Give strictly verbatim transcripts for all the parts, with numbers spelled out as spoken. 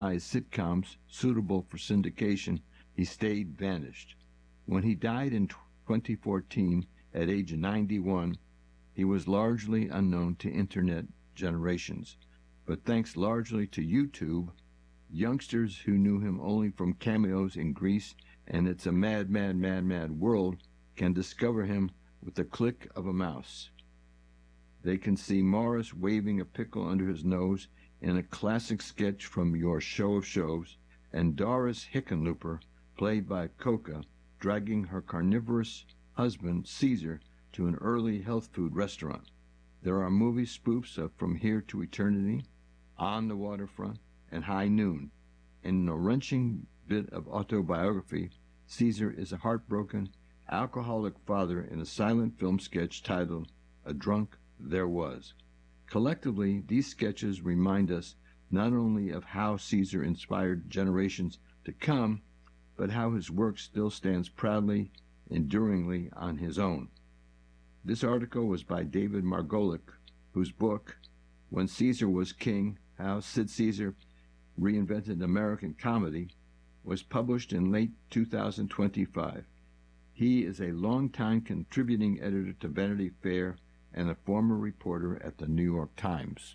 sitcoms suitable for syndication, he stayed vanished. When he died in twenty fourteen at age ninety-one, he was largely unknown to Internet generations. But thanks largely to YouTube, youngsters who knew him only from cameos in Grease and It's a Mad, Mad, Mad, Mad World can discover him with the click of a mouse. They can see Morris waving a pickle under his nose in a classic sketch from Your Show of Shows, and Doris Hickenlooper, played by Coca, dragging her carnivorous husband, Caesar, to an early health food restaurant. There are movie spoofs of From Here to Eternity, On the Waterfront, and High Noon. In a wrenching bit of autobiography, Caesar is a heartbroken, alcoholic father in a silent film sketch titled A Drunk There Was. Collectively, these sketches remind us not only of how Caesar inspired generations to come, but how his work still stands proudly, enduringly on his own. This article was by David Margolick, whose book, When Caesar Was King, How Sid Caesar Reinvented American Comedy, was published in late two thousand twenty-five. He is a longtime contributing editor to Vanity Fair and a former reporter at the New York Times.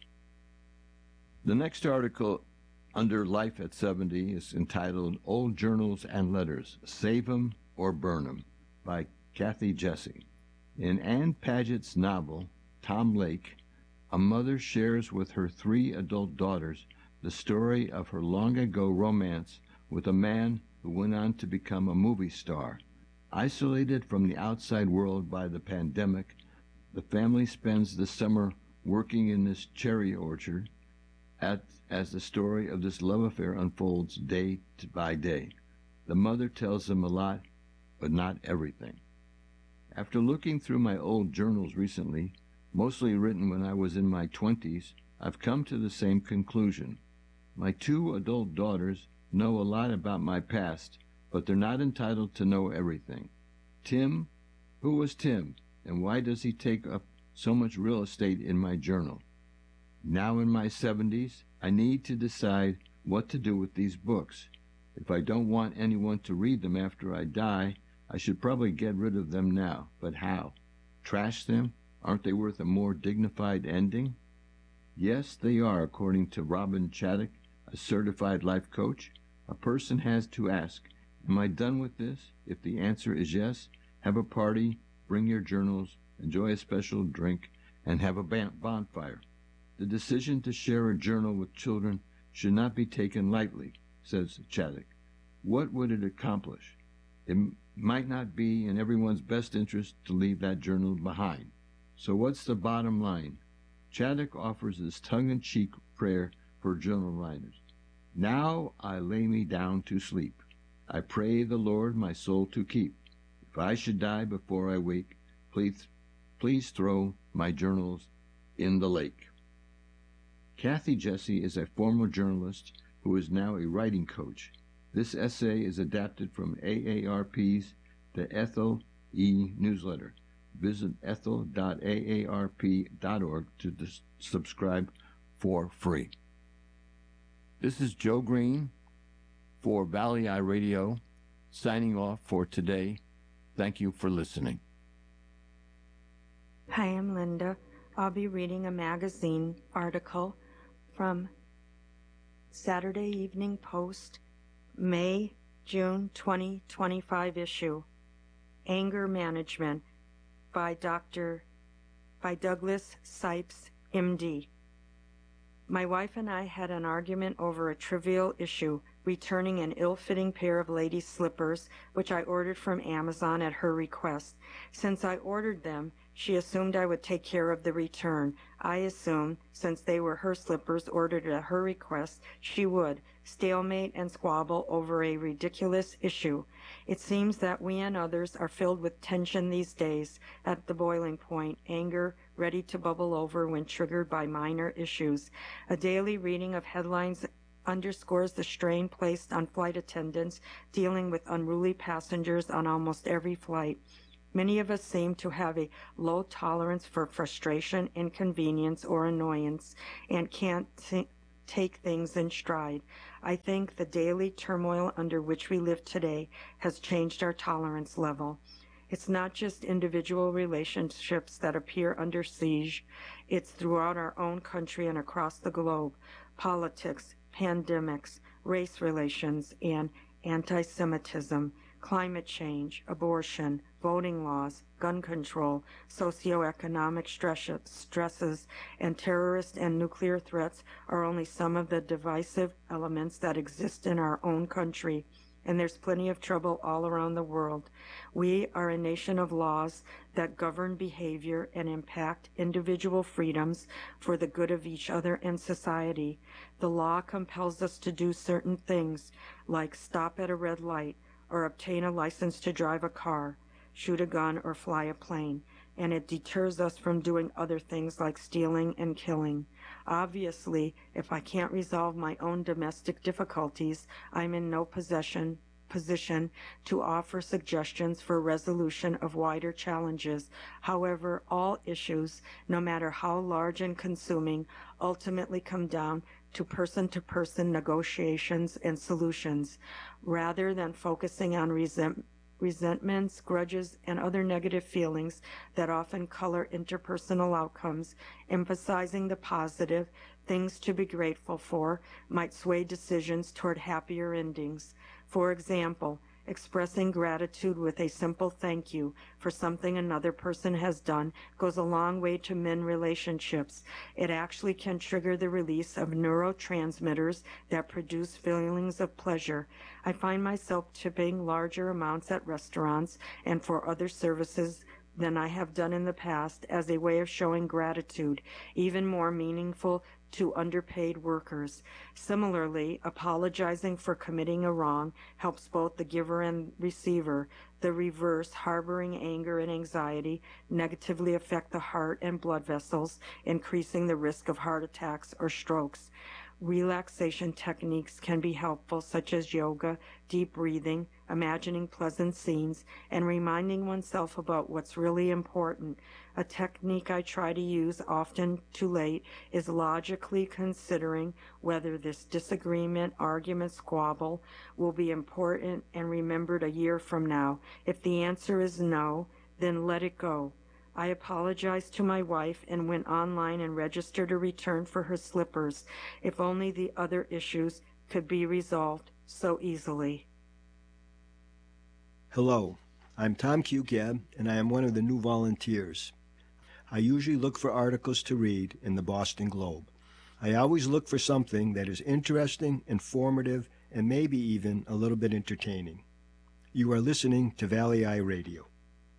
The next article under Life at seventy is entitled Old Journals and Letters, Save 'em or Burn 'em, by Kathy Jesse. In Anne Paget's novel, Tom Lake, a mother shares with her three adult daughters the story of her long-ago romance with a man who went on to become a movie star. Isolated from the outside world by the pandemic, the family spends the summer working in this cherry orchard at, as the story of this love affair unfolds day by day. The mother tells them a lot, but not everything. After looking through my old journals recently, mostly written when I was in my twenties, I've come to the same conclusion. My two adult daughters know a lot about my past, but they're not entitled to know everything. Tim? Who was Tim, and why does he take up so much real estate in my journal? Now in my seventies, I need to decide what to do with these books. If I don't want anyone to read them after I die, I should probably get rid of them now. But how? Trash them? Aren't they worth a more dignified ending? Yes, they are, according to Robin Chaddock, a certified life coach. A person has to ask, am I done with this? If the answer is yes, have a party, bring your journals, enjoy a special drink, and have a bonfire. The decision to share a journal with children should not be taken lightly, says Chaddock. What would it accomplish? It might not be in everyone's best interest to leave that journal behind. So what's the bottom line? Chaddock offers this tongue-in-cheek prayer for journal writers. Now I lay me down to sleep. I pray the Lord my soul to keep. If I should die before I wake, please, please throw my journals in the lake. Kathy Jesse is a former journalist who is now a writing coach. This essay is adapted from A A R P's The Ethel E newsletter. Visit ethel dot a a r p dot org to dis- subscribe for free. This is Joe Green for Valley Eye Radio, signing off for today. Thank you for listening. Hi, I'm Linda. I'll be reading a magazine article from Saturday Evening Post, May, June twenty twenty-five issue, Anger Management by Doctor by Douglas Sipes, M D. My wife and I had an argument over a trivial issue, returning an ill-fitting pair of ladies' slippers, which I ordered from Amazon at her request. Since I ordered them, she assumed I would take care of the return. I assumed, since they were her slippers ordered at her request, she would. Stalemate and squabble over a ridiculous issue. It seems that we and others are filled with tension these days, at the boiling point, anger ready to bubble over when triggered by minor issues. A daily reading of headlines underscores the strain placed on flight attendants dealing with unruly passengers on almost every flight. Many of us seem to have a low tolerance for frustration, inconvenience, or annoyance, and can't take things in stride. I think the daily turmoil under which we live today has changed our tolerance level. It's not just individual relationships that appear under siege. It's throughout our own country and across the globe. Politics, pandemics, race relations, and anti-Semitism, climate change, abortion, voting laws, gun control, socioeconomic stress, stresses, and terrorist and nuclear threats are only some of the divisive elements that exist in our own country. And there's plenty of trouble all around the world. We are a nation of laws that govern behavior and impact individual freedoms for the good of each other and society. The law compels us to do certain things, like stop at a red light, or obtain a license to drive a car, shoot a gun, or fly a plane, and it deters us from doing other things like stealing and killing. Obviously, if I can't resolve my own domestic difficulties, I'm in no possession, position to offer suggestions for resolution of wider challenges. However, all issues, no matter how large and consuming, ultimately come down to person-to-person negotiations and solutions. Rather than focusing on resent resentments, grudges, and other negative feelings that often color interpersonal outcomes, emphasizing the positive, things to be grateful for, might sway decisions toward happier endings. For example, expressing gratitude with a simple thank you for something another person has done goes a long way to mend relationships. It actually can trigger the release of neurotransmitters that produce feelings of pleasure. I find myself tipping larger amounts at restaurants and for other services than I have done in the past as a way of showing gratitude, even more meaningful to underpaid workers. Similarly, apologizing for committing a wrong helps both the giver and receiver. The reverse, harboring anger and anxiety, negatively affect the heart and blood vessels, increasing the risk of heart attacks or strokes. Relaxation techniques can be helpful, such as yoga, deep breathing, imagining pleasant scenes, and reminding oneself about what's really important. A technique I try to use, often too late, is logically considering whether this disagreement, argument, squabble will be important and remembered a year from now. If the answer is no, then let it go. I apologized to my wife and went online and registered a return for her slippers. If only the other issues could be resolved so easily. Hello, I'm Tom Cugab, and I am one of the new volunteers. I usually look for articles to read in the Boston Globe. I always look for something that is interesting, informative, and maybe even a little bit entertaining. You are listening to Valley Eye Radio.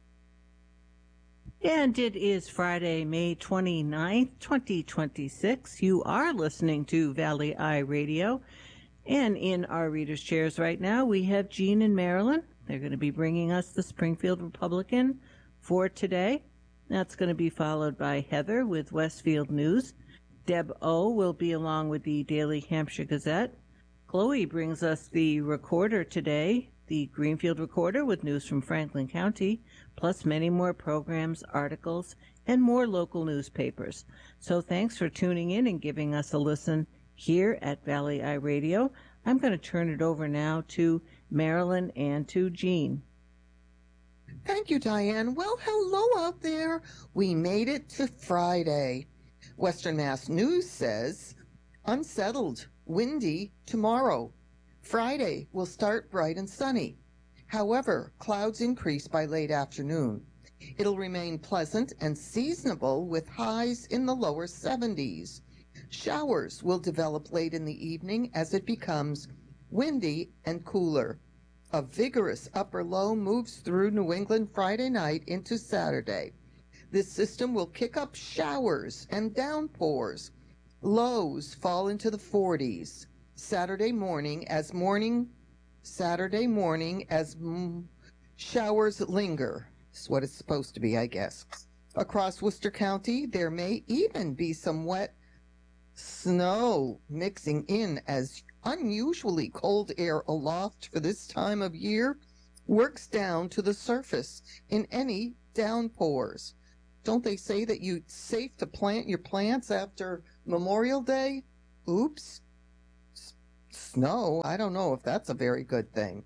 And it is Friday, May twenty-ninth, twenty twenty-six. You are listening to Valley Eye Radio. And in our readers' chairs right now, we have Jean and Marilyn. They're going to be bringing us the Springfield Republican for today. That's going to be followed by Heather with Westfield News. Deb O will be along with the Daily Hampshire Gazette. Chloe brings us the Recorder today, the Greenfield Recorder with news from Franklin County, plus many more programs, articles, and more local newspapers. So thanks for tuning in and giving us a listen here at Valley Eye Radio. I'm going to turn it over now to Marilyn and to Jean. Thank you, Diane. Well, hello out there. We made it to Friday. Western Mass News says, unsettled, windy tomorrow. Friday will start bright and sunny. However, clouds increase by late afternoon. It'll remain pleasant and seasonable with highs in the lower seventies. Showers will develop late in the evening as it becomes windy and cooler. A vigorous upper low moves through New England Friday night into Saturday. This system will kick up showers and downpours. Lows fall into the forties. Saturday morning as morning, Saturday morning as mm, showers linger. That's what it's supposed to be, I guess. Across Worcester County, there may even be some wet snow mixing in as unusually cold air aloft for this time of year works down to the surface in any downpours. Don't they say that it's safe to plant your plants after Memorial Day? Oops. S- snow? I don't know if that's a very good thing.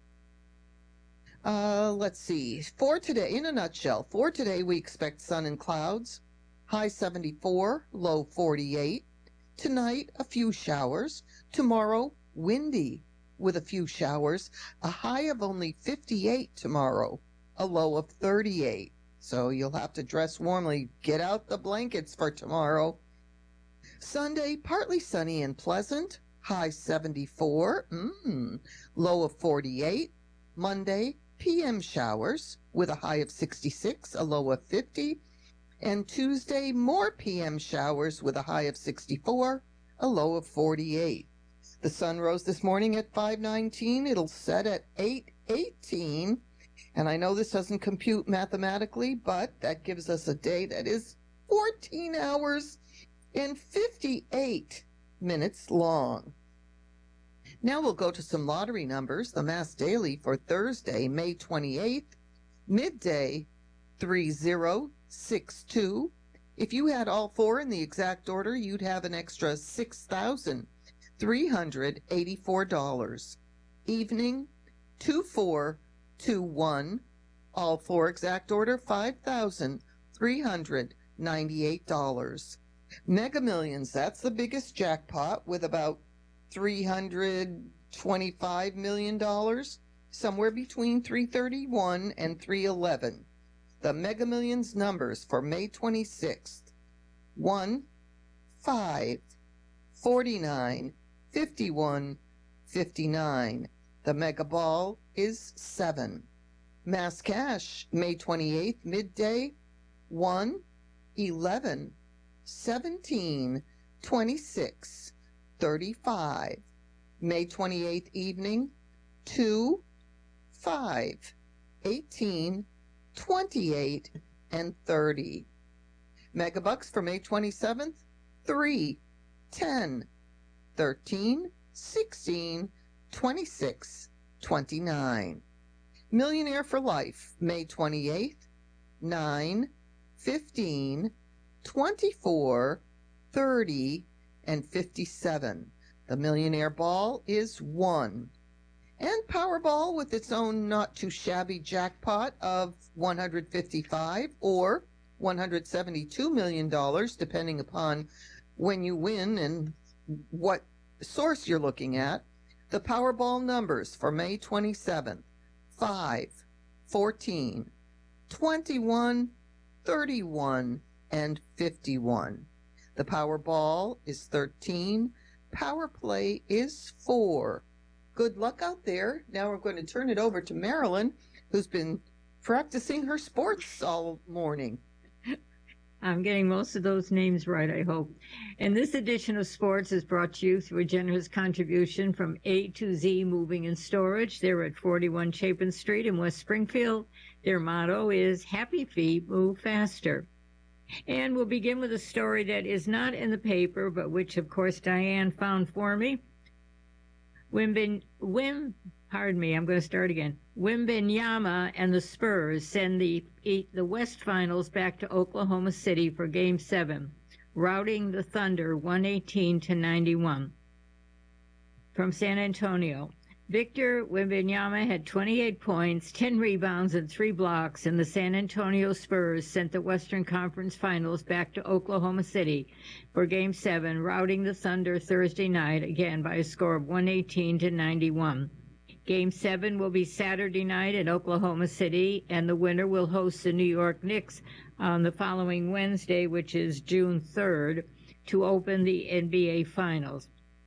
Uh, let's see. For today, in a nutshell, for today we expect sun and clouds. High seventy-four, low forty-eight. Tonight, a few showers. Tomorrow, windy with a few showers. A high of only fifty-eight tomorrow, a low of thirty-eight. So you'll have to dress warmly. Get out the blankets for tomorrow. Sunday, partly sunny and pleasant. High seventy-four, mm, low of forty-eight. Monday, P M showers with a high of sixty-six, a low of fifty. And Tuesday, more P M showers with a high of sixty-four, a low of forty-eight. The sun rose this morning at five nineteen. It'll set at eight eighteen. And I know this doesn't compute mathematically, but that gives us a day that is fourteen hours and fifty-eight minutes long. Now we'll go to some lottery numbers. The Mass Daily for Thursday, May twenty-eighth, midday three zero six two. If you had all four in the exact order, you'd have an extra six thousand three hundred eighty-four dollars. Evening two four two one. All four exact order, five thousand three hundred ninety-eight dollars. Mega Millions, that's the biggest jackpot with about three hundred twenty-five million dollars, somewhere between three thirty-one and three eleven. The Mega Millions numbers for May twenty-sixth: one, five, forty-nine, fifty-one, fifty-nine. The Mega Ball is seven. Mass Cash, May twenty-eighth, midday, one, eleven, seventeen, twenty-six, thirty-five. May twenty-eighth evening, two, five, eighteen, twenty-eight, and thirty. Megabucks for May twenty-seventh, three, ten, thirteen, sixteen, twenty-six, twenty-nine. Millionaire for Life, May twenty-eighth, nine, fifteen, twenty-four, thirty, and fifty-seven. The Millionaire Ball is one. And Powerball with its own not too shabby jackpot of one hundred fifty-five or one hundred seventy-two million dollars, depending upon when you win and what source you're looking at. The Powerball numbers for May twenty-seventh: five, fourteen, twenty-one, thirty-one, and fifty-one. The Powerball is thirteen. Power Play is four. Good luck out there. Now we're going to turn it over to Marilyn, who's been practicing her sports all morning. I'm getting most of those names right, I hope. And this edition of Sports is brought to you through a generous contribution from A to Z Moving and Storage. They're at forty-one Chapin Street in West Springfield. Their motto is Happy Feet Move Faster. And we'll begin with a story that is not in the paper, but which, of course, Diane found for me. Wimben, Wim, pardon me, I'm going to start again. Wembanyama and the Spurs send the the West Finals back to Oklahoma City for Game seven, routing the Thunder one eighteen to ninety-one. From San Antonio, Victor Wembanyama had twenty-eight points, ten rebounds, and three blocks, and the San Antonio Spurs sent the Western Conference Finals back to Oklahoma City for Game seven, routing the Thunder Thursday night, again by a score of one eighteen to ninety-one. Game seven will be Saturday night in Oklahoma City, and the winner will host the New York Knicks on the following Wednesday, which is June third, to open the N B A Finals.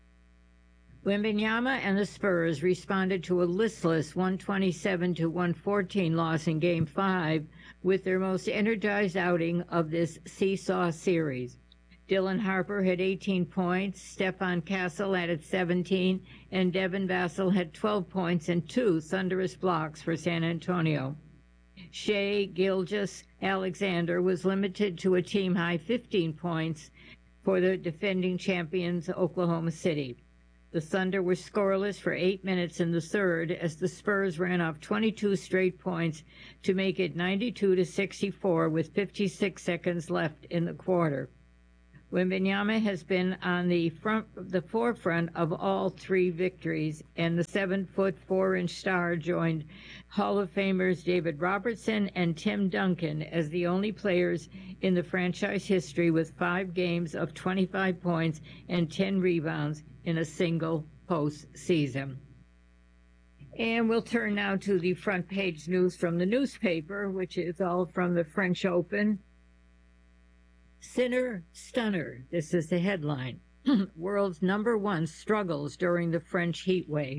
Wembanyama and the Spurs responded to a listless one twenty-seven to one fourteen loss in Game five with their most energized outing of this seesaw series. Dylan Harper had eighteen points, Stephon Castle added seventeen, and Devin Vassell had twelve points and two thunderous blocks for San Antonio. Shai Gilgeous-Alexander was limited to a team-high fifteen points for the defending champions Oklahoma City. The Thunder were scoreless for eight minutes in the third as the Spurs ran off twenty-two straight points to make it ninety-two to sixty-four with fifty-six seconds left in the quarter. Wembanyama has been on the front, the forefront of all three victories, and the seven-foot, four-inch star joined Hall of Famers David Robertson and Tim Duncan as the only players in the franchise history with five games of twenty-five points and ten rebounds in a single postseason. And we'll turn now to the front page news from the newspaper, which is all from the French Open. Sinner Stunner, this is the headline. World's number one struggles during the French heat wave.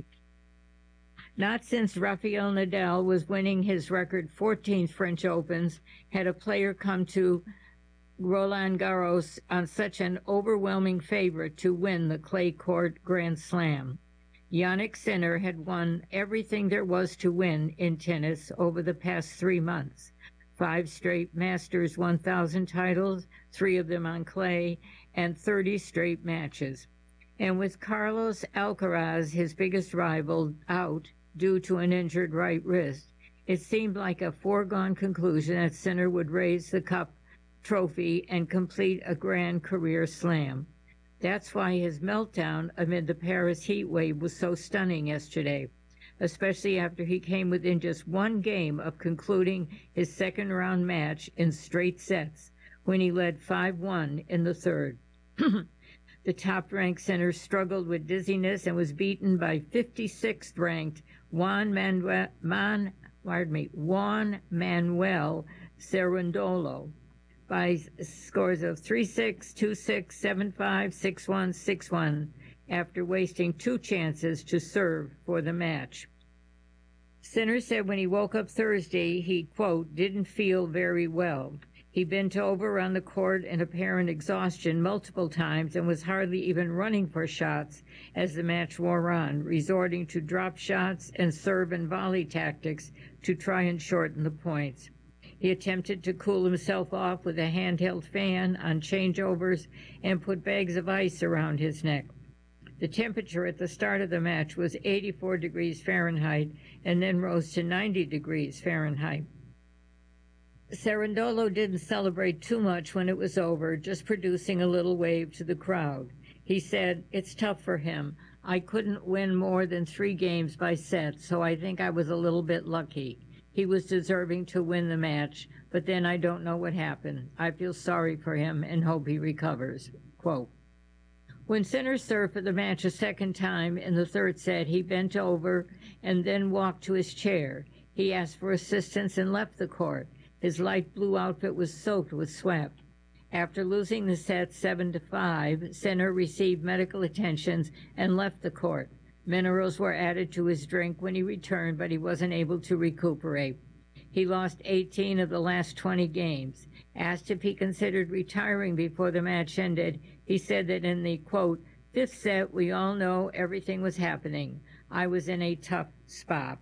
Not since Rafael Nadal was winning his record fourteenth French Opens had a player come to Roland Garros on such an overwhelming favorite to win the clay court Grand Slam. Jannik Sinner had won everything there was to win in tennis over the past three months. Five straight Masters one thousand titles, three of them on clay, and thirty straight matches. And with Carlos Alcaraz, his biggest rival, out due to an injured right wrist, it seemed like a foregone conclusion that Sinner would raise the cup trophy and complete a grand career slam. That's why his meltdown amid the Paris heat wave was so stunning yesterday, especially after he came within just one game of concluding his second-round match in straight sets when he led five one in the third. The top-ranked Sinner struggled with dizziness and was beaten by fifty-sixth ranked Juan Manuel, Man, pardon me, Juan Manuel Cerundolo by scores of three six, two six, seven five, six one, six one after wasting two chances to serve for the match. Sinner said when he woke up Thursday, he, quote, didn't feel very well. He bent over on the court in apparent exhaustion multiple times and was hardly even running for shots as the match wore on, resorting to drop shots and serve and volley tactics to try and shorten the points. He attempted to cool himself off with a handheld fan on changeovers and put bags of ice around his neck. The temperature at the start of the match was eighty-four degrees Fahrenheit and then rose to ninety degrees Fahrenheit. Cerundolo didn't celebrate too much when it was over, just producing a little wave to the crowd. He said, it's tough for him. I couldn't win more than three games by set, so I think I was a little bit lucky. He was deserving to win the match, but then I don't know what happened. I feel sorry for him and hope he recovers. Quote, when Sinner served for the match a second time in the third set, he bent over and then walked to his chair. He asked for assistance and left the court. His light blue outfit was soaked with sweat. After losing the set seven to five, Sinner received medical attentions and left the court. Minerals were added to his drink when he returned, but he wasn't able to recuperate. He lost eighteen of the last twenty games. Asked if he considered retiring before the match ended, he said that in the, quote, fifth set, we all know everything was happening. I was in a tough spot.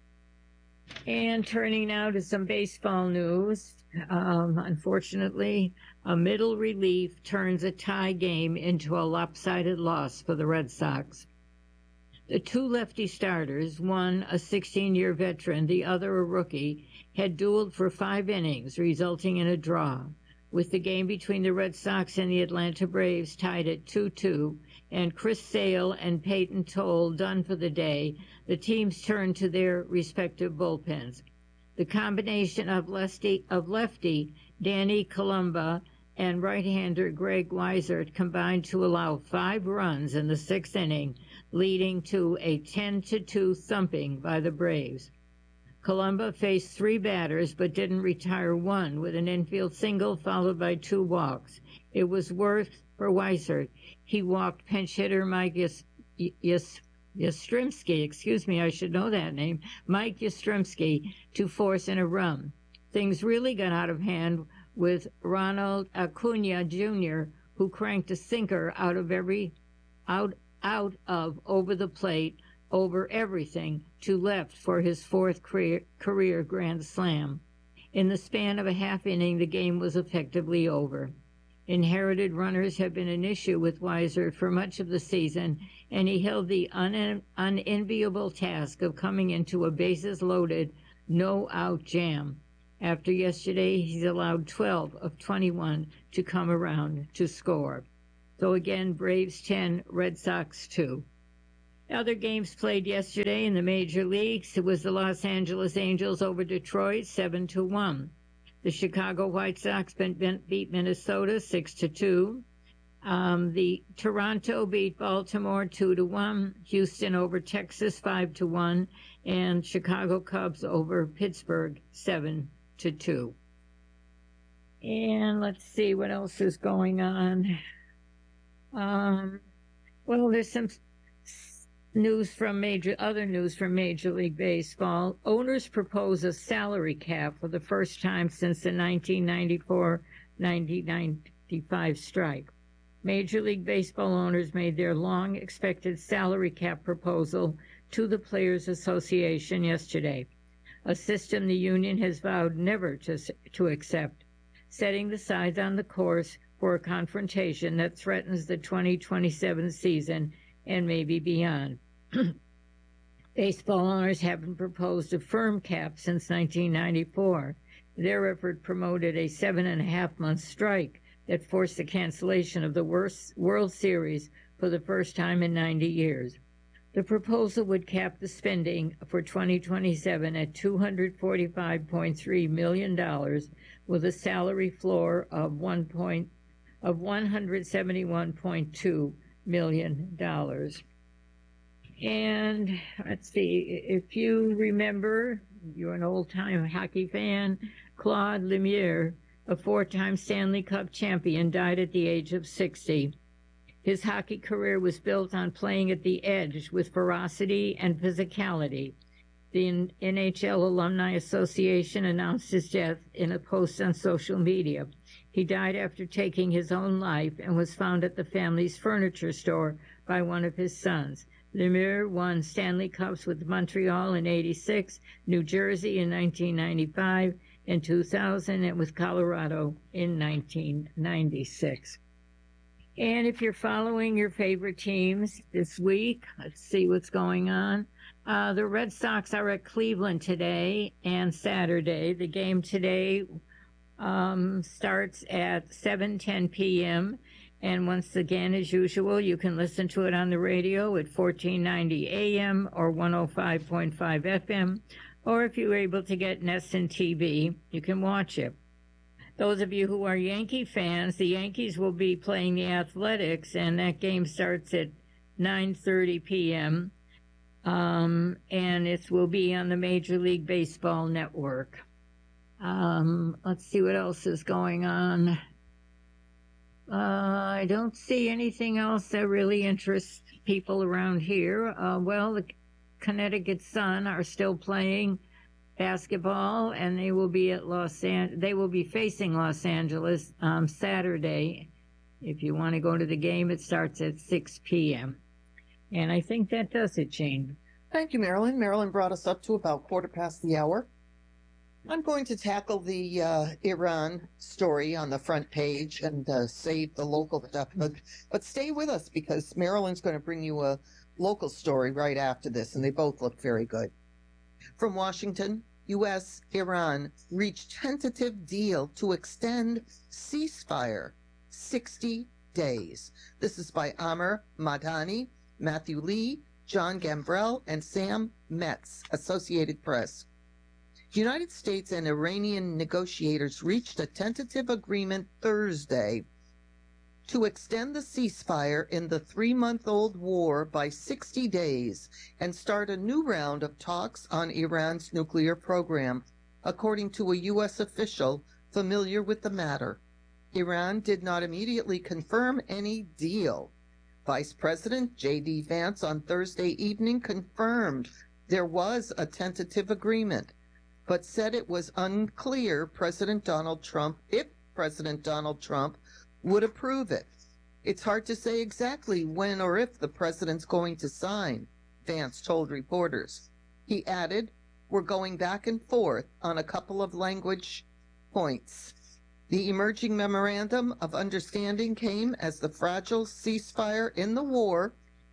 And turning now to some baseball news. Um, unfortunately, a middle relief turns a tie game into a lopsided loss for the Red Sox. The two lefty starters, one a sixteen-year veteran, the other a rookie, had dueled for five innings, resulting in a draw. With the game between the Red Sox and the Atlanta Braves tied at two two, and Chris Sale and Peyton Toll done for the day, the teams turned to their respective bullpens. The combination of lefty, of lefty Danny Columba and right-hander Greg Weissert combined to allow five runs in the sixth inning, leading to a ten to two thumping by the Braves. Columba faced three batters but didn't retire one with an infield single followed by two walks. It was worse for Weissert. He walked pinch hitter Mike Yas- Yas- Yastrzemski, excuse me, I should know that name, Mike Yastrzemski, to force in a run. Things really got out of hand with Ronald Acuna Junior, who cranked a sinker out of every out out of over the plate, over everything, to left for his fourth career, career Grand Slam. In the span of a half inning, the game was effectively over. Inherited runners have been an issue with Weiser for much of the season, and he held the un- unenviable task of coming into a bases-loaded, no-out jam. After yesterday, he's allowed twelve of twenty-one to come around to score. So again, Braves ten, Red Sox two. Other games played yesterday in the major leagues. It was the Los Angeles Angels over Detroit, seven to one. The Chicago White Sox beat Minnesota six to two. Um, the Toronto beat Baltimore two to one. Houston over Texas five to one, and Chicago Cubs over Pittsburgh seven to two. And let's see what else is going on. Um, well, there's some news from major, other news from Major League Baseball. Owners propose a salary cap for the first time since the nineteen ninety-four nineteen ninety-five strike. Major League Baseball owners made their long-expected salary cap proposal to the Players Association yesterday, a system the union has vowed never to, to accept, setting the sides on the course for a confrontation that threatens the twenty twenty-seven season and maybe beyond. Baseball owners haven't proposed a firm cap since nineteen ninety-four. Their effort promoted a seven and a half month strike that forced the cancellation of the World Series for the first time in ninety years. The proposal would cap the spending for twenty twenty-seven at two hundred forty-five point three million dollars with a salary floor of one point, of one hundred seventy-one point two million dollars. And let's see, if you remember, you're an old-time hockey fan, Claude Lemieux, a four-time Stanley Cup champion, died at the age of sixty. His hockey career was built on playing at the edge with ferocity and physicality. The N H L Alumni Association announced his death in a post on social media. He died after taking his own life and was found at the family's furniture store by one of his sons. Lemieux won Stanley Cups with Montreal in eighty-six, New Jersey in nineteen ninety-five, and two thousand, and with Colorado in nineteen ninety-six. And if you're following your favorite teams this week, let's see what's going on. Uh, the Red Sox are at Cleveland today and Saturday. The game today um, starts at seven ten p.m., and once again, as usual, you can listen to it on the radio at fourteen ninety A M or one oh five point five F M, or if you're able to get N E S N T V, you can watch it. Those of you who are Yankee fans, the Yankees will be playing the Athletics, and that game starts at nine thirty p.m., um, and it will be on the Major League Baseball Network. Um, let's see what else is going on. Uh, I don't see anything else that really interests people around here. Uh, well, the Connecticut Sun are still playing basketball, and they will be at Los An- they will be facing Los Angeles um, Saturday. If you want to go to the game, it starts at six p.m. And I think that does it, Jane. Thank you, Marilyn. Marilyn brought us up to about quarter past the hour. I'm going to tackle the uh, Iran story on the front page and uh, save the local stuff. But, but stay with us, because Marilyn's going to bring you a local story right after this, and they both look very good. From Washington, U S Iran reached tentative deal to extend ceasefire sixty days. This is by Amr Madani, Matthew Lee, John Gambrell, and Sam Metz, Associated Press. United States and Iranian negotiators reached a tentative agreement Thursday to extend the ceasefire in the three-month-old war by sixty days and start a new round of talks on Iran's nuclear program, according to a U S official familiar with the matter. Iran did not immediately confirm any deal. Vice President J D Vance on Thursday evening confirmed there was a tentative agreement, but said it was unclear President Donald Trump, if President Donald Trump would approve it. It's hard to say exactly when or if the president's going to sign, Vance told reporters. He added, "We're going back and forth on a couple of language points." The emerging memorandum of understanding came as the fragile ceasefire in the war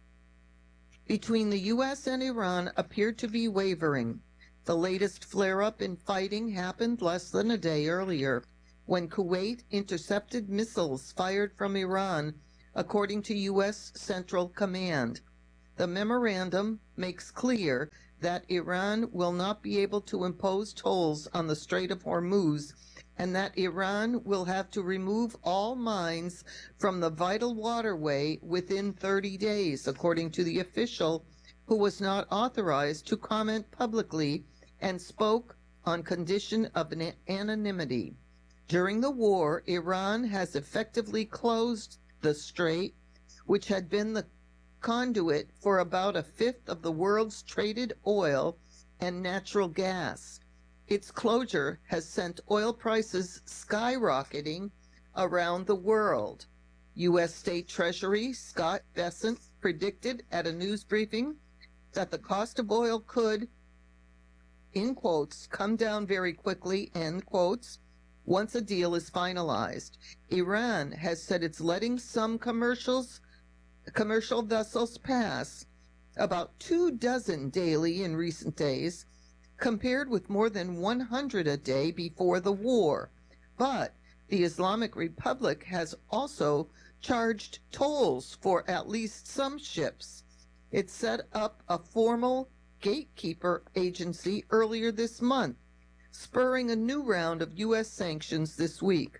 between the U S and Iran appeared to be wavering. The latest flare-up in fighting happened less than a day earlier, when Kuwait intercepted missiles fired from Iran according to U S Central Command. The memorandum makes clear that Iran will not be able to impose tolls on the Strait of Hormuz and that Iran will have to remove all mines from the vital waterway within thirty days, according to the official who was not authorized to comment publicly and spoke on condition of anonymity. During the war, Iran has effectively closed the strait, which had been the conduit for about a fifth of the world's traded oil and natural gas. Its closure has sent oil prices skyrocketing around the world. U S State Treasury Scott Bessent predicted at a news briefing that the cost of oil could, in quotes, come down very quickly, end quotes, once a deal is finalized. Iran has said it's letting some commercials commercial vessels pass, about two dozen daily in recent days, compared with more than one hundred a day before the war. But the Islamic Republic has also charged tolls for at least some ships. It set up a formal gatekeeper agency earlier this month, spurring a new round of U S sanctions this week.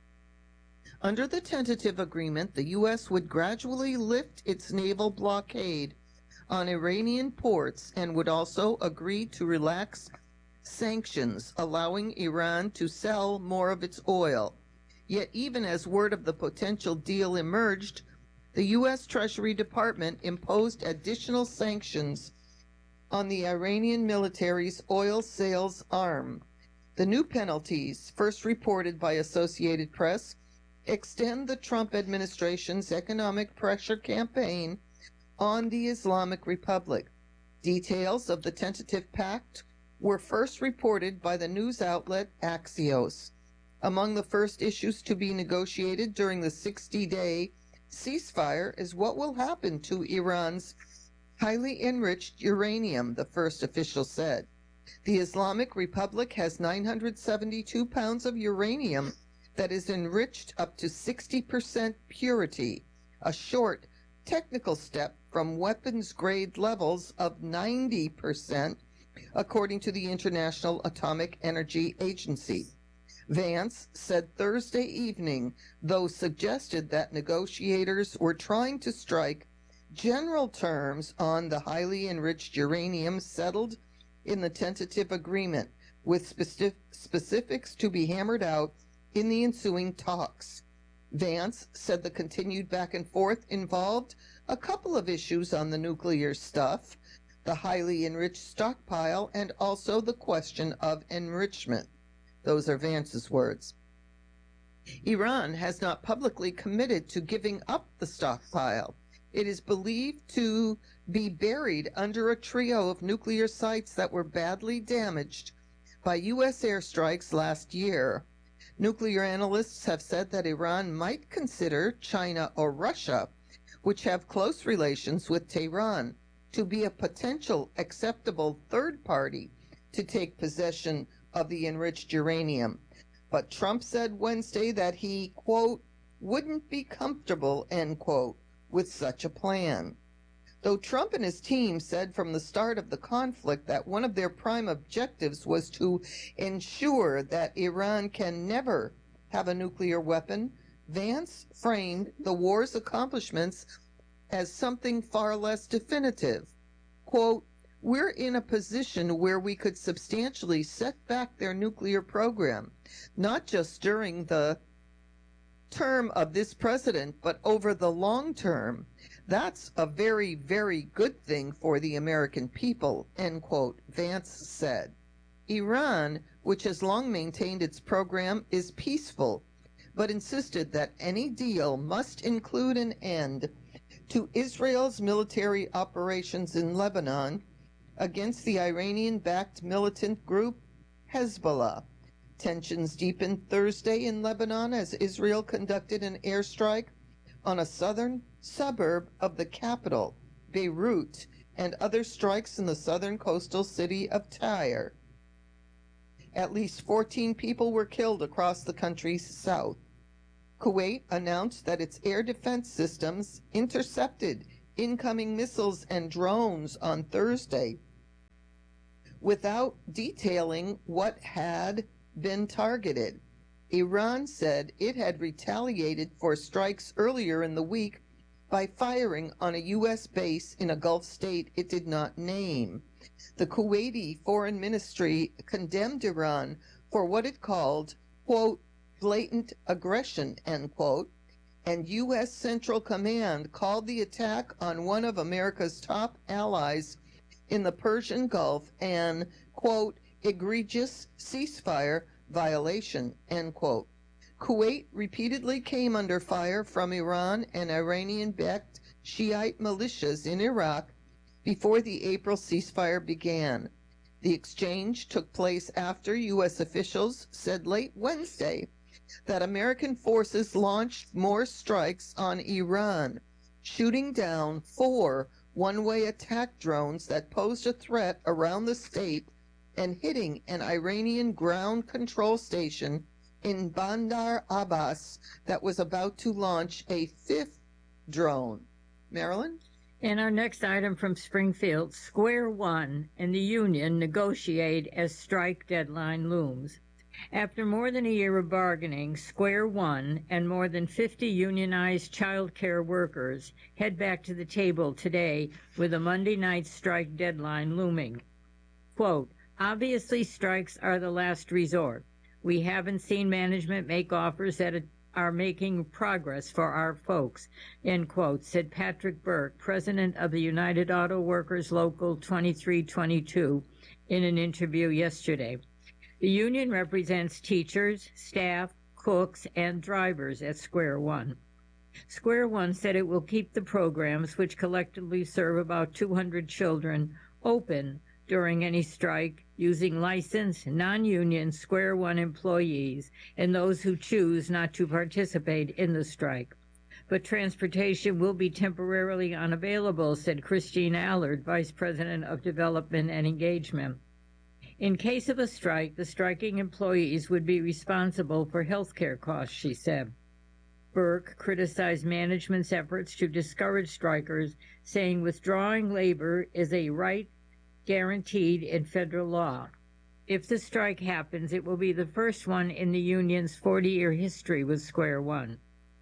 Under the tentative agreement, the U S would gradually lift its naval blockade on Iranian ports and would also agree to relax sanctions, allowing Iran to sell more of its oil. Yet even as word of the potential deal emerged, the U S Treasury Department imposed additional sanctions on the Iranian military's oil sales arm. The new penalties, first reported by Associated Press, extend the Trump administration's economic pressure campaign on the Islamic Republic. Details of the tentative pact were first reported by the news outlet Axios. Among the first issues to be negotiated during the sixty-day ceasefire is what will happen to Iran's highly enriched uranium, the first official said. The Islamic Republic has nine hundred seventy-two pounds of uranium that is enriched up to sixty percent purity, a short technical step from weapons-grade levels of ninety percent, according to the International Atomic Energy Agency. Vance said Thursday evening, though suggested that negotiators were trying to strike general terms on the highly enriched uranium settled in the tentative agreement, with specific, specifics to be hammered out in the ensuing talks. Vance said the continued back and forth involved a couple of issues on the nuclear stuff, the highly enriched stockpile, and also the question of enrichment. Those are Vance's words. Iran has not publicly committed to giving up the stockpile. It is believed to be buried under a trio of nuclear sites that were badly damaged by U S airstrikes last year. Nuclear analysts have said that Iran might consider China or Russia, which have close relations with Tehran, to be a potential acceptable third party to take possession of the enriched uranium. But Trump said Wednesday that he, quote, wouldn't be comfortable, end quote, with such a plan. Though Trump and his team said from the start of the conflict that one of their prime objectives was to ensure that Iran can never have a nuclear weapon, Vance framed the war's accomplishments as something far less definitive. Quote, we're in a position where we could substantially set back their nuclear program, not just during the term of this president, but over the long term. That's a very, very good thing for the American people, end quote, Vance said. Iran, which has long maintained its program, is peaceful, but insisted that any deal must include an end to Israel's military operations in Lebanon against the Iranian-backed militant group Hezbollah. Tensions deepened Thursday in Lebanon as Israel conducted an airstrike on a southern suburb of the capital, Beirut, and other strikes in the southern coastal city of Tyre. At least fourteen people were killed across the country's south. Kuwait announced that its air defense systems intercepted incoming missiles and drones on Thursday, without detailing what had been targeted. Iran said it had retaliated for strikes earlier in the week by firing on a U S base in a Gulf state it did not name. The Kuwaiti Foreign Ministry condemned Iran for what it called, quote, blatant aggression, end quote, and U S Central Command called the attack on one of America's top allies in the Persian Gulf an, quote, egregious ceasefire violation, end quote. Kuwait repeatedly came under fire from Iran and Iranian-backed Shiite militias in Iraq before the April ceasefire began. The exchange took place after U S officials said late Wednesday that American forces launched more strikes on Iran, shooting down four one-way attack drones that posed a threat around the state and hitting an Iranian ground control station in Bandar Abbas that was about to launch a fifth drone. Marilyn? And our next item from Springfield, Square One and the union negotiate as strike deadline looms. After more than a year of bargaining, Square One and more than fifty unionized child care workers head back to the table today with a Monday night strike deadline looming. Quote, obviously strikes are the last resort. We haven't seen management make offers that are making progress for our folks, end quote, said Patrick Burke, president of the United Auto Workers Local twenty-three twenty-two, in an interview yesterday. The union represents teachers, staff, cooks, and drivers at Square One. Square One said it will keep the programs, which collectively serve about two hundred children, open during any strike, using licensed, non-union Square One employees and those who choose not to participate in the strike. But transportation will be temporarily unavailable, said Christine Allard, Vice President of Development and Engagement. In case of a strike, the striking employees would be responsible for health care costs, she said. Burke criticized management's efforts to discourage strikers, saying withdrawing labor is a right guaranteed in federal law. If the strike happens, it will be the first one in the union's forty-year history with Square One.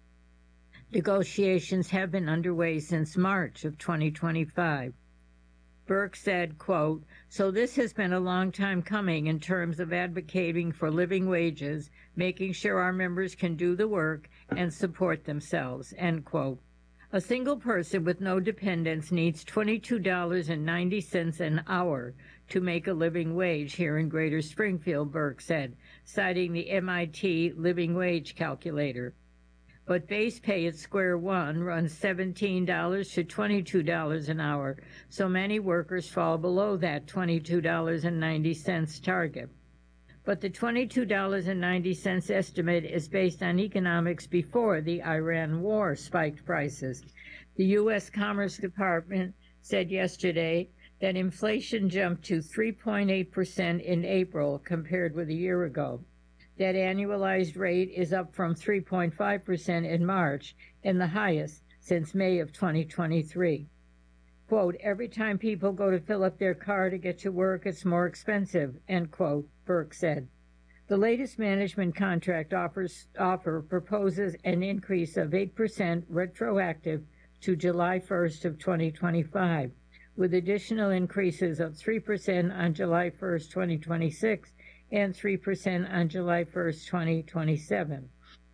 Negotiations have been underway since March of twenty twenty-five. Burke said, quote, so this has been a long time coming in terms of advocating for living wages, making sure our members can do the work and support themselves, end quote. A single person with no dependents needs twenty-two dollars and ninety cents an hour to make a living wage here in Greater Springfield, Burke said, citing the M I T living wage calculator. But base pay at Square One runs seventeen dollars to twenty-two dollars an hour, so many workers fall below that twenty-two dollars and ninety cents target. But the twenty-two dollars and ninety cents estimate is based on economics before the Iran war spiked prices. The U S Commerce Department said yesterday that inflation jumped to three point eight percent in April compared with a year ago. That annualized rate is up from three point five percent in March and the highest since May of twenty twenty-three. Quote, every time people go to fill up their car to get to work, it's more expensive, end quote, Burke said. The latest management contract offers, offer proposes an increase of eight percent retroactive to July first of twenty twenty-five, with additional increases of three percent on July first, twenty twenty-six, and three percent on July first, twenty twenty-seven.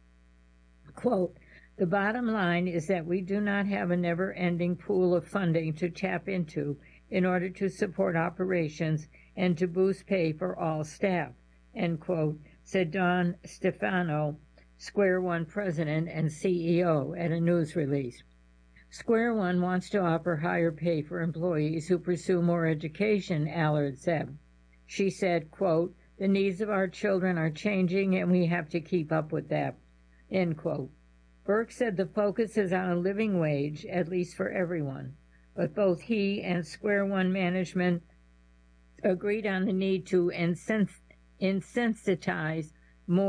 Quote, the bottom line is that we do not have a never-ending pool of funding to tap into in order to support operations and to boost pay for all staff, end quote, said Don Stefano, Square One president and C E O, at a news release. Square One wants to offer higher pay for employees who pursue more education, Allard said. She said, quote, the needs of our children are changing and we have to keep up with that, end quote. Burke said the focus is on a living wage, at least for everyone, but both he and Square One management agreed on the need to insens- insensitize more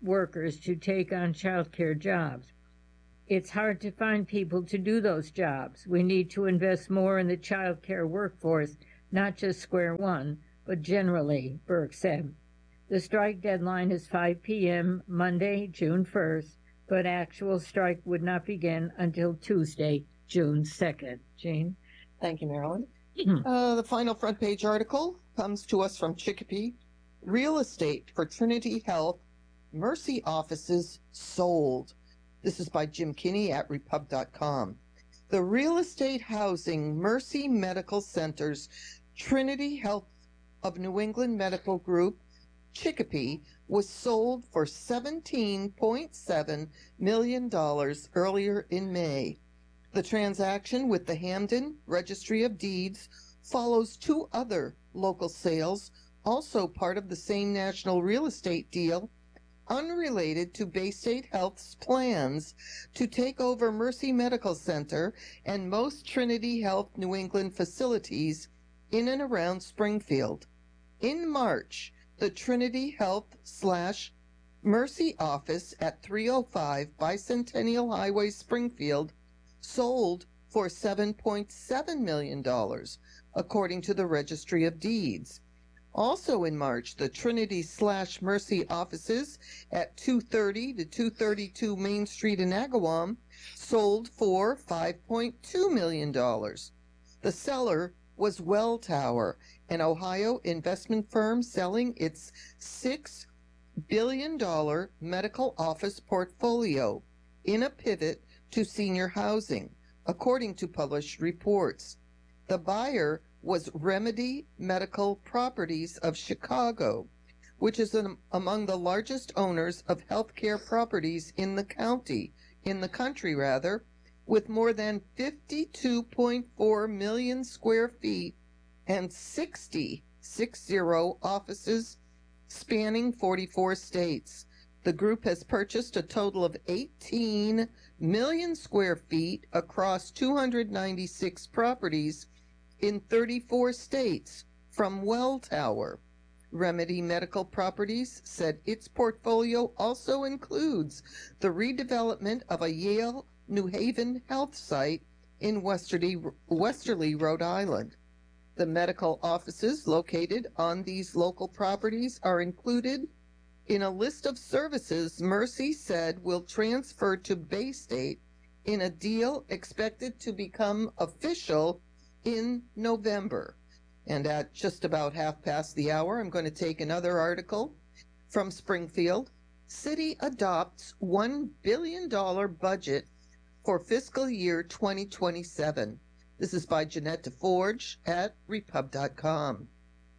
workers to take on childcare jobs. It's hard to find people to do those jobs. We need to invest more in the childcare workforce, not just Square One, but generally, Burke said. The strike deadline is five p.m. Monday, June first, but actual strike would not begin until Tuesday, June second. Jean? Thank you, Marilyn. uh, the final front page article comes to us from Chicopee. Real estate for Trinity Health Mercy offices sold. This is by Jim Kinney at repub dot com. The real estate housing Mercy Medical Center's Trinity Health of New England Medical Group, Chicopee, was sold for seventeen point seven million dollars earlier in May. The transaction with the Hamden Registry of Deeds follows two other local sales, also part of the same national real estate deal, unrelated to Baystate Health's plans to take over Mercy Medical Center and most Trinity Health New England facilities in and around Springfield. In March, the Trinity Health slash Mercy office at three oh five Bicentennial Highway, Springfield, sold for seven point seven million dollars, according to the Registry of Deeds. Also in March, the Trinity slash Mercy offices at two thirty to two thirty-two Main Street in Agawam sold for five point two million dollars. The seller was Welltower, an Ohio investment firm selling its six billion dollars medical office portfolio in a pivot to senior housing, according to published reports. The buyer was Remedy Medical Properties of Chicago, which is an, among the largest owners of healthcare properties in the county, in the country rather, with more than fifty-two point four million square feet and sixty, sixty offices spanning forty-four states. The group has purchased a total of eighteen million square feet across two hundred ninety-six properties in thirty-four states from Welltower. Remedy Medical Properties said its portfolio also includes the redevelopment of a Yale New Haven health site in Westerly, Westerly, Rhode Island. The medical offices located on these local properties are included in a list of services Mercy said will transfer to Baystate in a deal expected to become official in November. And at just about half past the hour, I'm going to take another article from Springfield. City adopts one billion dollars budget for fiscal year twenty twenty-seven. This is by Jeanette DeForge at repub dot com.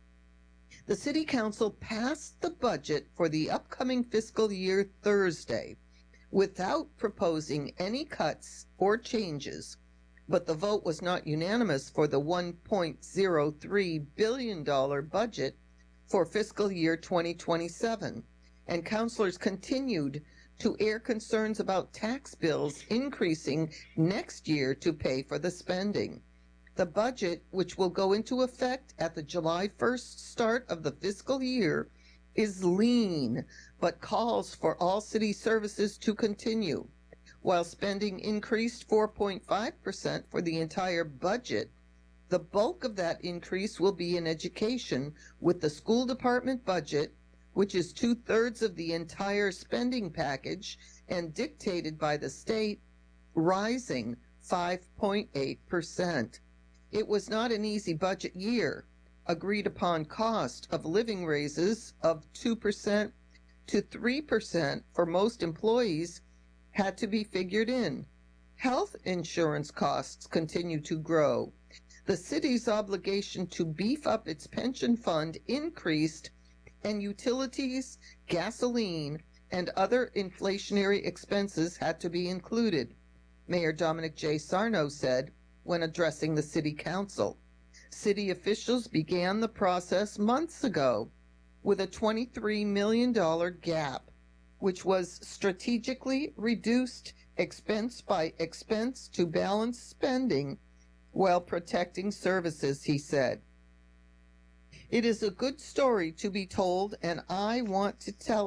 The City Council passed the budget for the upcoming fiscal year Thursday without proposing any cuts or changes, but the vote was not unanimous for the one point zero three billion dollars budget for fiscal year twenty twenty-seven, and councilors continued to air concerns about tax bills increasing next year to pay for the spending. The budget, which will go into effect at the July first start of the fiscal year, is lean, but calls for all city services to continue. While spending increased four point five percent for the entire budget, the bulk of that increase will be in education, with the school department budget, which is two-thirds of the entire spending package and dictated by the state, rising five point eight percent. It was not an easy budget year. Agreed upon cost of living raises of two percent to three percent for most employees had to be figured in. Health insurance costs continue to grow. The city's obligation to beef up its pension fund increased, and utilities, gasoline, and other inflationary expenses had to be included, Mayor Dominic J. Sarno said when addressing the city council. City officials began the process months ago with a twenty-three million dollars gap, which was strategically reduced expense by expense to balance spending while protecting services, he said. It is a good story to be told, and I want to tell it,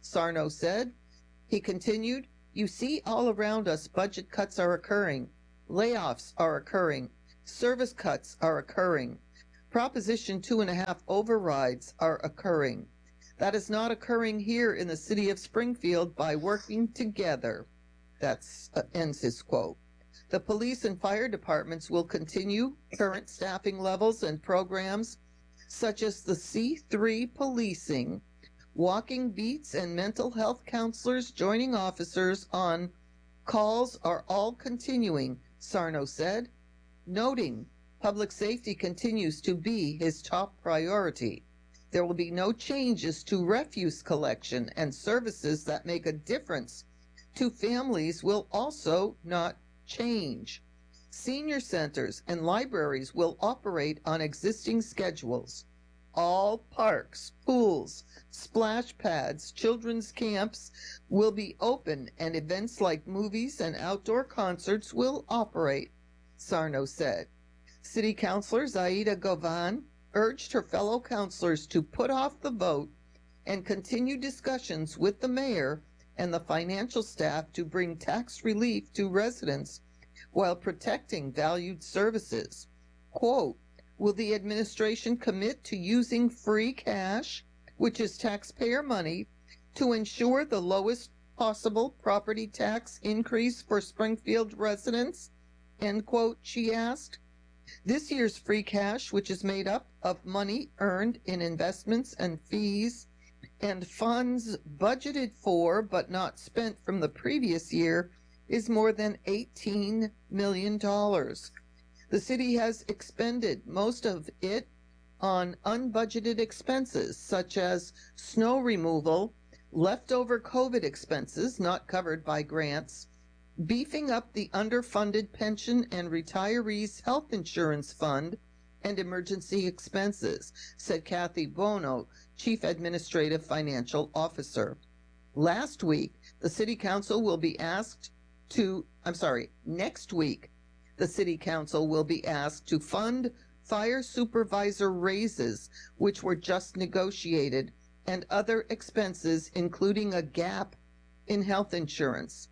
Sarno said. He continued, "You see all around us budget cuts are occurring. Layoffs are occurring. Service cuts are occurring. Proposition two and a half overrides are occurring. That is not occurring here in the city of Springfield by working together." That's uh, ends his quote. The police and fire departments will continue current staffing levels and programs such as the C three policing, walking beats, and mental health counselors joining officers on calls are all continuing, Sarno said, noting public safety continues to be his top priority. There will be no changes to refuse collection, and services that make a difference to families will also not change. Senior centers and libraries will operate on existing schedules. All parks, pools, splash pads, children's camps will be open, and events like movies and outdoor concerts will operate, Sarno said. City Councilor Zaida Govan urged her fellow councilors to put off the vote and continue discussions with the mayor and the financial staff to bring tax relief to residents while protecting valued services. Quote, "Will the administration commit to using free cash, which is taxpayer money, to ensure the lowest possible property tax increase for Springfield residents?" End quote, she asked. This year's free cash, which is made up of money earned in investments and fees and funds budgeted for but not spent from the previous year, is more than eighteen million dollars. The city has expended most of it on unbudgeted expenses such as snow removal, leftover COVID expenses not covered by grants, beefing up the underfunded pension and retirees' health insurance fund, and emergency expenses, said Kathy Bono, Chief Administrative Financial Officer. Last week, the City Council will be asked to, I'm sorry, next week, the City Council will be asked to fund fire supervisor raises, which were just negotiated, and other expenses, including a gap in health insurance.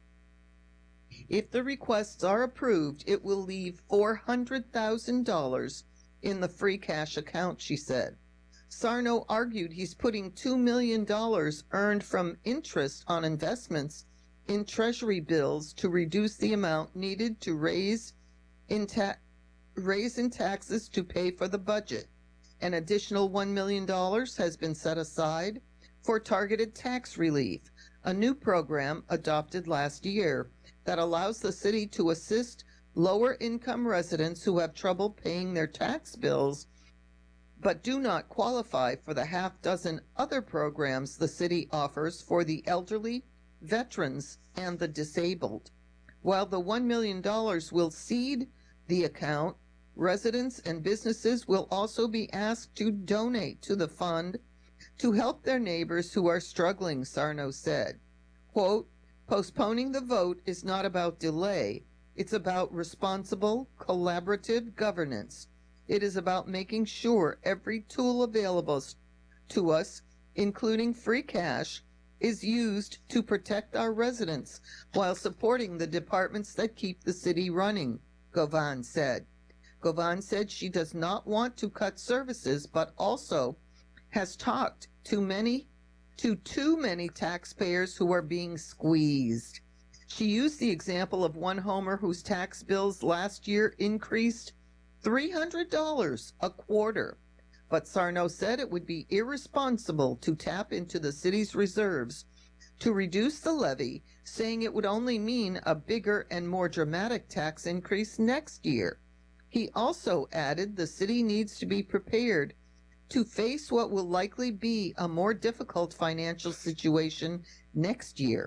If the requests are approved, it will leave four hundred thousand dollars in the free cash account, she said. Sarno argued he's putting two million dollars earned from interest on investments in Treasury bills to reduce the amount needed to raise in, ta- raise in taxes to pay for the budget. An additional one million dollars has been set aside for targeted tax relief, a new program adopted last year that allows the city to assist lower-income residents who have trouble paying their tax bills but do not qualify for the half-dozen other programs the city offers for the elderly, veterans, and the disabled. While the one million dollars will seed the account, residents and businesses will also be asked to donate to the fund to help their neighbors who are struggling, Sarno said. Quote, "Postponing the vote is not about delay. It's about responsible, collaborative governance. It is about making sure every tool available to us, including free cash, is used to protect our residents while supporting the departments that keep the city running," Govan said. Govan said she does not want to cut services, but also has talked to many to too many taxpayers who are being squeezed. She used the example of one homer whose tax bills last year increased three hundred dollars a quarter. But Sarno said it would be irresponsible to tap into the city's reserves to reduce the levy, saying it would only mean a bigger and more dramatic tax increase next year. He also added the city needs to be prepared to face what will likely be a more difficult financial situation next year.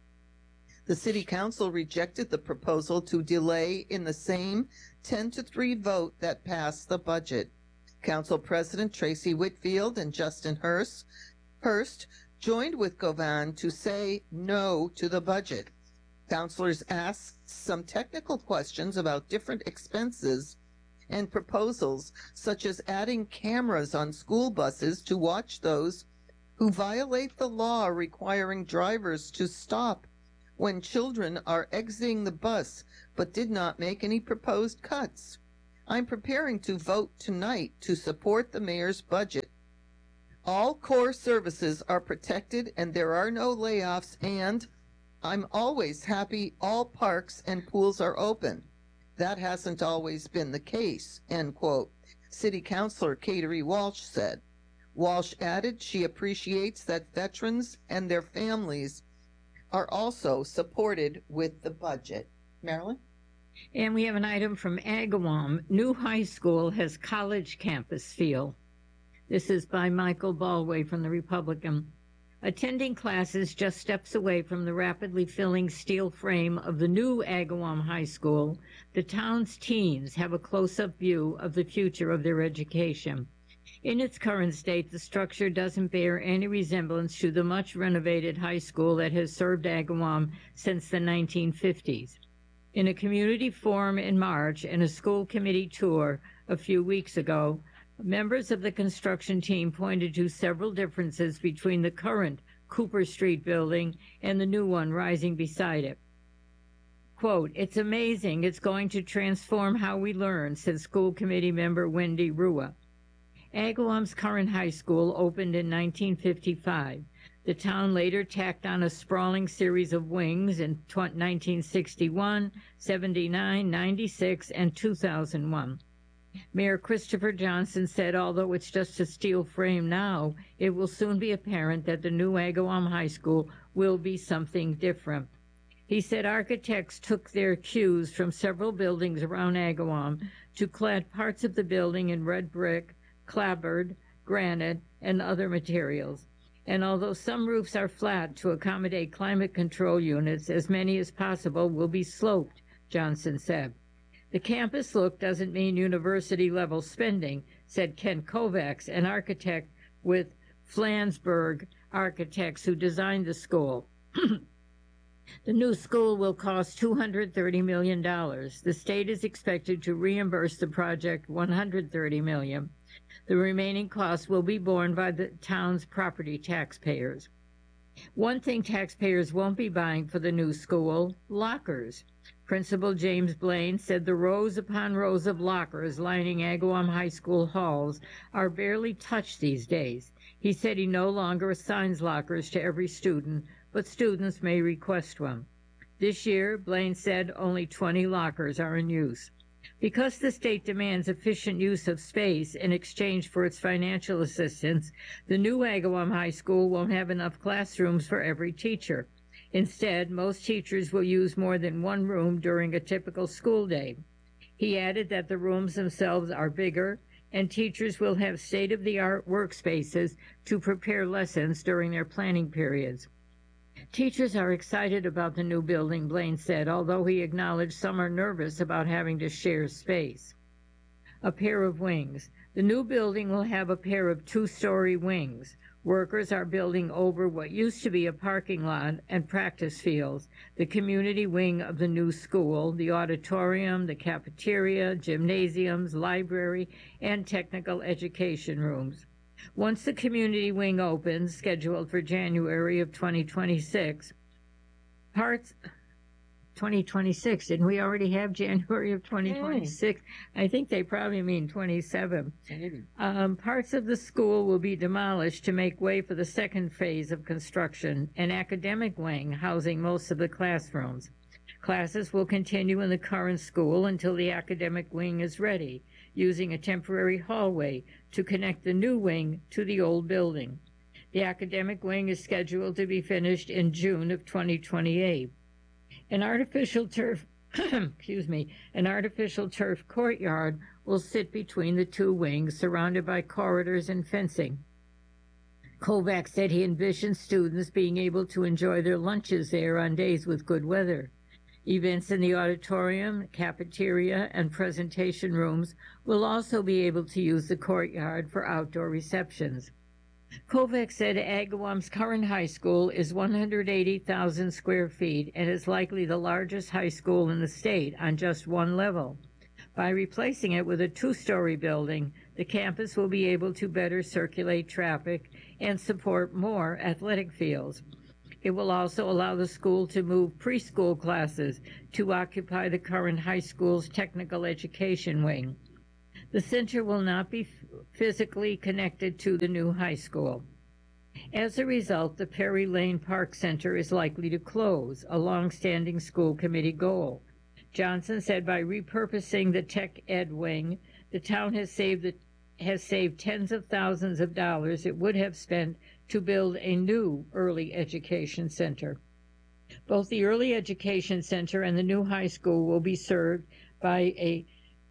The City Council rejected the proposal to delay in the same ten to three vote that passed the budget. Council President Tracy Whitfield and Justin Hurst, Hurst joined with Govan to say no to the budget. Councilors asked some technical questions about different expenses and proposals, such as adding cameras on school buses to watch those who violate the law requiring drivers to stop when children are exiting the bus but did not make any proposed cuts. I'm preparing to vote tonight to support the mayor's budget. All core services are protected and there are no layoffs, and I'm always happy all parks and pools are open. That hasn't always been the case, end quote, City Councilor Kateri Walsh said. Walsh added she appreciates that veterans and their families are also supported with the budget. Marilyn? And we have an item from Agawam. New high school has college campus feel. This is by Michael Baldwin from the Republican. Attending classes just steps away from the rapidly filling steel frame of the new Agawam High School, the town's teens have a close-up view of the future of their education. In its current state, the structure doesn't bear any resemblance to the much renovated high school that has served Agawam since the nineteen fifties. In a community forum in March and a school committee tour a few weeks ago, members of the construction team pointed to several differences between the current Cooper Street building and the new one rising beside it. Quote, "It's amazing. It's going to transform how we learn," said school committee member Wendy Rua. Agawam's current high school opened in nineteen fifty-five. The town later tacked on a sprawling series of wings in nineteen sixty-one, seventy-nine, ninety-six, and two thousand one. Mayor Christopher Johnson said although it's just a steel frame now, it will soon be apparent that the new Agawam High School will be something different. He said architects took their cues from several buildings around Agawam to clad parts of the building in red brick, clapboard, granite, and other materials. And although some roofs are flat to accommodate climate control units, as many as possible will be sloped, Johnson said. The campus look doesn't mean university-level spending, said Ken Kovacs, an architect with Flansburgh Architects who designed the school. The new school will cost two hundred thirty million dollars. The state is expected to reimburse the project one hundred thirty million dollars. The remaining costs will be borne by the town's property taxpayers. One thing taxpayers won't be buying for the new school, lockers. Principal James Blaine said the rows upon rows of lockers lining Agawam High School halls are barely touched these days. He said he no longer assigns lockers to every student, but students may request one. This year, Blaine said only twenty lockers are in use. Because the state demands efficient use of space in exchange for its financial assistance, the new Agawam High School won't have enough classrooms for every teacher. Instead, most teachers will use more than one room during a typical school day. He added that the rooms themselves are bigger, and teachers will have state-of-the-art workspaces to prepare lessons during their planning periods. Teachers are excited about the new building, Blaine said, although he acknowledged some are nervous about having to share space. A pair of wings. The new building will have a pair of two-story wings. Workers are building over what used to be a parking lot and practice fields, the community wing of the new school, the auditorium, the cafeteria, gymnasiums, library, and technical education rooms. Once the community wing opens, scheduled for January of twenty twenty-six, parts twenty twenty-six, didn't we already have January of twenty twenty-six? I think they probably mean twenty-seven. Um, parts of the school will be demolished to make way for the second phase of construction, an academic wing housing most of the classrooms. Classes will continue in the current school until the academic wing is ready, using a temporary hallway to connect the new wing to the old building. The academic wing is scheduled to be finished in June of twenty twenty-eight. An artificial turf, excuse me, an artificial turf courtyard will sit between the two wings, surrounded by corridors and fencing. Kovacs said he envisions students being able to enjoy their lunches there on days with good weather. Events in the auditorium, cafeteria, and presentation rooms will also be able to use the courtyard for outdoor receptions. Kovacs said Agawam's current high school is one hundred eighty thousand square feet and is likely the largest high school in the state on just one level. By replacing it with a two-story building, the campus will be able to better circulate traffic and support more athletic fields. It will also allow the school to move preschool classes to occupy the current high school's technical education wing. The center will not be physically connected to the new high school. As a result, the Perry Lane Park Center is likely to close, a long-standing school committee goal. Johnson said by repurposing the tech ed wing, the town has saved, the, has saved tens of thousands of dollars it would have spent to build a new early education center. Both the early education center and the new high school will be served by a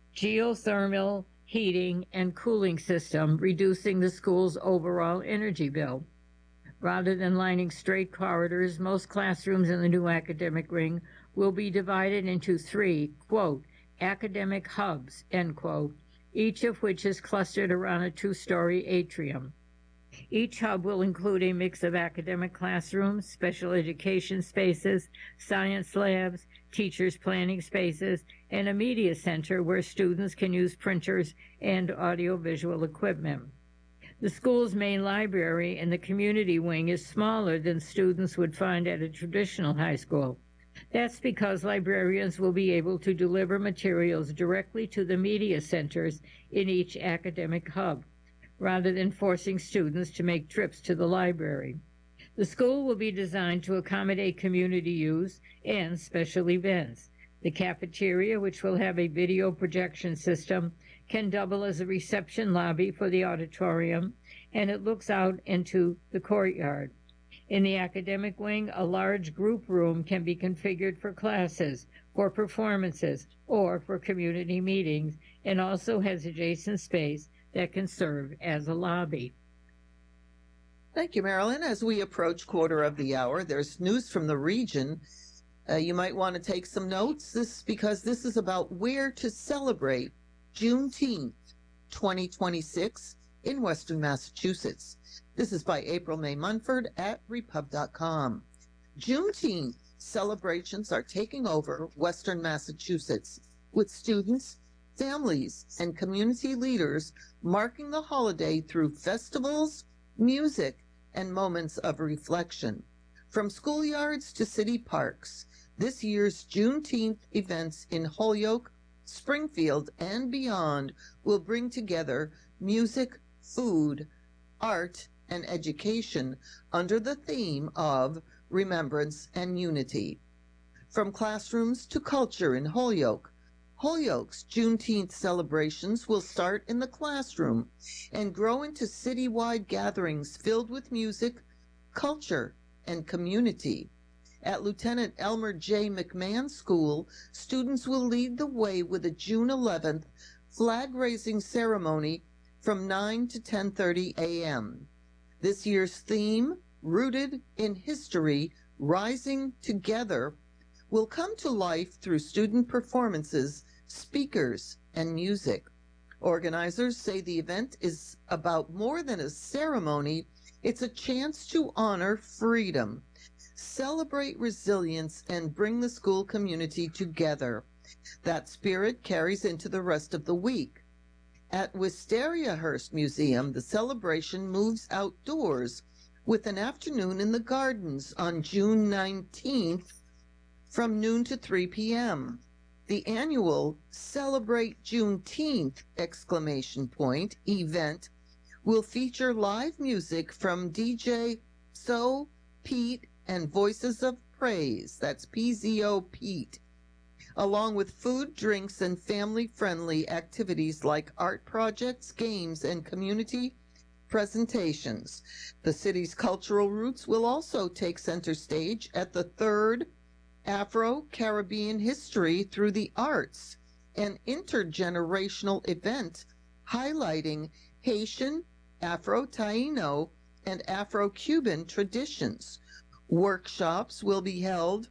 geothermal heating and cooling system, reducing the school's overall energy bill. Rather than lining straight corridors, most classrooms in the new academic wing will be divided into three, quote, academic hubs, end quote, each of which is clustered around a two-story atrium. Each hub will include a mix of academic classrooms, special education spaces, science labs, teachers' planning spaces, and a media center where students can use printers and audiovisual equipment. The school's main library in the community wing is smaller than students would find at a traditional high school. That's because librarians will be able to deliver materials directly to the media centers in each academic hub, rather than forcing students to make trips to the library. The school will be designed to accommodate community use and special events. The cafeteria, which will have a video projection system, can double as a reception lobby for the auditorium, and it looks out into the courtyard. In the academic wing, a large group room can be configured for classes, for performances, or for community meetings, and also has adjacent space that can serve as a lobby. Thank you, Marilyn. As we approach quarter of the hour, there's news from the region. Uh, you might want to take some notes this because this is about where to celebrate Juneteenth twenty twenty-six in Western Massachusetts. This is by April May Munford at repub dot com. Juneteenth celebrations are taking over Western Massachusetts, with students, families, and community leaders marking the holiday through festivals, music, and moments of reflection. From schoolyards to city parks, this year's Juneteenth events in Holyoke, Springfield, and beyond will bring together music, food, art, and education under the theme of remembrance and unity. From classrooms to culture in Holyoke, Holyoke's Juneteenth celebrations will start in the classroom and grow into citywide gatherings filled with music, culture, and community. At Lieutenant Elmer J. McMahon School, students will lead the way with a June eleventh flag-raising ceremony from nine to ten thirty a m This year's theme, Rooted in History, Rising Together, will come to life through student performances, speakers, and music. Organizers say the event is about more than a ceremony. It's a chance to honor freedom, celebrate resilience, and bring the school community together. That spirit carries into the rest of the week. At Wisteria Hearst Museum, the celebration moves outdoors with an afternoon in the gardens on June nineteenth from noon to three p m The annual Celebrate Juneteenth exclamation point event will feature live music from D J So, Pete, and Voices of Praise, that's P Z O Pete, along with food, drinks, and family-friendly activities like art projects, games, and community presentations. The city's cultural roots will also take center stage at the third Afro-Caribbean History Through the Arts, an intergenerational event highlighting Haitian, Afro-Taino, and Afro-Cuban traditions. Workshops will be held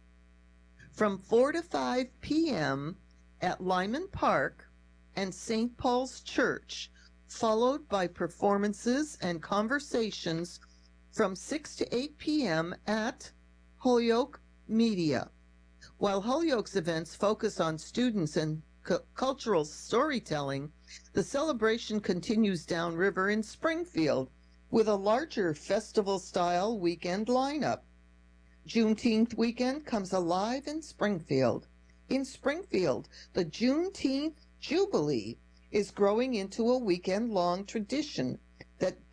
from four to five p m at Lyman Park and Saint Paul's Church, followed by performances and conversations from six to eight p m at Holyoke Media. While Holyoke's events focus on students and cu- cultural storytelling, the celebration continues downriver in Springfield with a larger festival-style weekend lineup. Juneteenth weekend comes alive in Springfield. In Springfield, the Juneteenth Jubilee is growing into a weekend-long tradition that